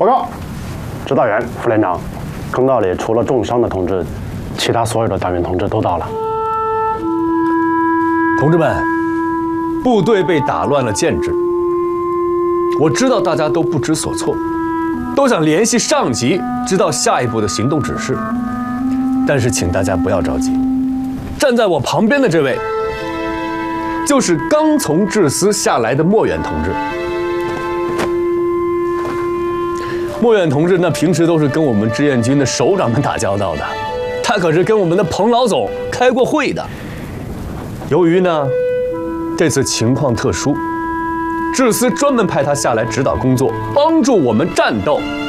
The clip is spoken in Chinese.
报告，指导员、副连长，坑道里除了重伤的同志，其他所有的党员同志都到了。 同志们，部队被打乱了建制，我知道大家都不知所措，都想联系上级知道下一步的行动指示。但是请大家不要着急，站在我旁边的这位，就是刚从治司下来的莫远同志。莫远同志那平时都是跟我们志愿军的首长们打交道的，他可是跟我们的彭老总开过会的。由于呢，这次情况特殊，治司专门派他下来指导工作，帮助我们战斗。